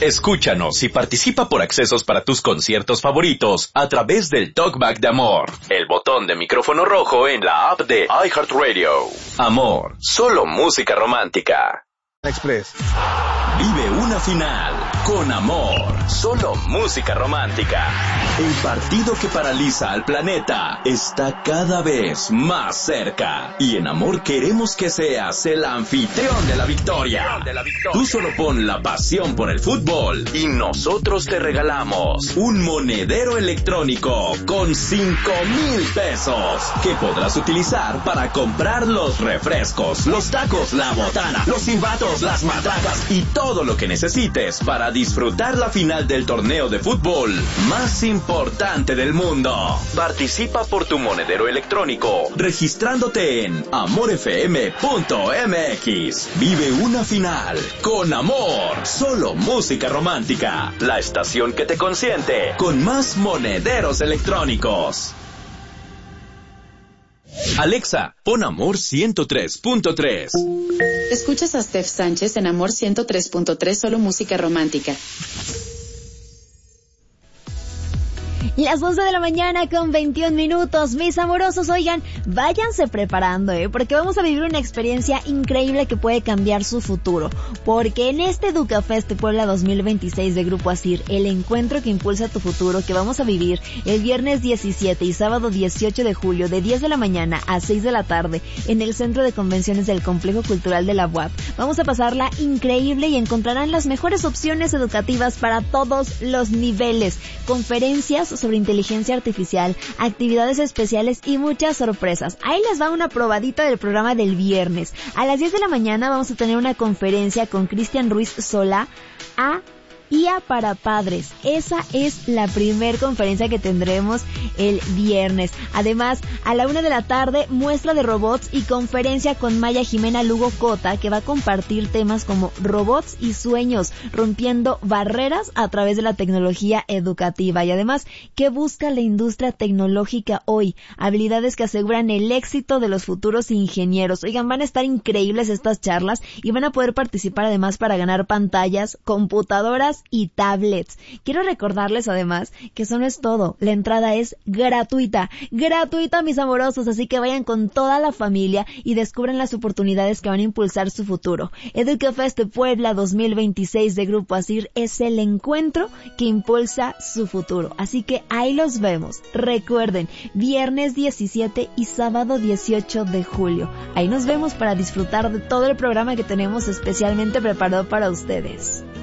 Escúchanos y participa por accesos para tus conciertos favoritos a través del Talkback de Amor, el botón de micrófono rojo en la app de iHeartRadio. Amor, solo música romántica. Express. Vive una final con Amor, solo música romántica. El partido que paraliza al planeta está cada vez más cerca. Y en Amor queremos que seas el anfitrión de la victoria. Tú solo pon la pasión por el fútbol y nosotros te regalamos un monedero electrónico con 5,000 pesos que podrás utilizar para comprar los refrescos, los tacos, la botana, los silbatos, las matracas y todo lo que necesites para disfrutar la final del torneo de fútbol más importante del mundo. Participa por tu monedero electrónico registrándote en amorfm.mx. Vive una final con Amor, solo música romántica, la estación que te consiente con más monederos electrónicos. Alexa, pon Amor 103.3. Escuchas a Steph Sánchez en Amor 103.3, solo música romántica. Las 11 de la mañana con 21 minutos. Mis amorosos, oigan, váyanse preparando, porque vamos a vivir una experiencia increíble que puede cambiar su futuro. Porque en este EducaFest Puebla 2026 de Grupo Asir, el encuentro que impulsa tu futuro, que vamos a vivir el viernes 17 y sábado 18 de julio de 10 de la mañana a 6 de la tarde en el Centro de Convenciones del Complejo Cultural de la UAP. Vamos a pasarla increíble y encontrarán las mejores opciones educativas para todos los niveles. Conferencias sobre inteligencia artificial, actividades especiales y muchas sorpresas. Ahí les va una probadita del programa del viernes. A las 10 de la mañana vamos a tener una conferencia con Cristian Ruiz Solá IA para padres. Esa es la primer conferencia que tendremos el viernes. Además, a la 1 de la tarde, muestra de robots y conferencia con Maya Jimena Lugo Cota, que va a compartir temas como robots y sueños, rompiendo barreras a través de la tecnología educativa. Y además, ¿qué busca la industria tecnológica hoy? Habilidades que aseguran el éxito de los futuros ingenieros. Oigan, van a estar increíbles estas charlas y van a poder participar además para ganar pantallas, computadoras y tablets. Quiero recordarles además que eso no es todo. La entrada es gratuita, mis amorosos, así que vayan con toda la familia y descubran las oportunidades que van a impulsar su futuro. EducaFest Puebla 2026 de Grupo Asir es el encuentro que impulsa su futuro. Así que ahí los vemos. Recuerden, viernes 17 y sábado 18 de julio. Ahí nos vemos para disfrutar de todo el programa que tenemos especialmente preparado para ustedes.